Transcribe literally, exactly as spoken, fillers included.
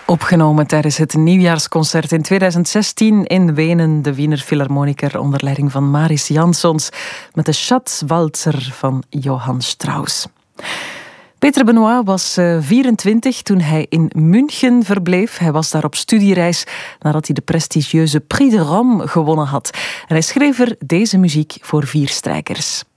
Opgenomen tijdens het nieuwjaarsconcert in tweeduizend zestien in Wenen, de Wiener Philharmoniker onder leiding van Maris Jansons met de Schatzwalzer van Johann Strauss. Peter Benoit was vierentwintig toen hij in München verbleef. Hij was daar op studiereis nadat hij de prestigieuze Prix de Rome gewonnen had. En hij schreef er deze muziek voor vier strijkers.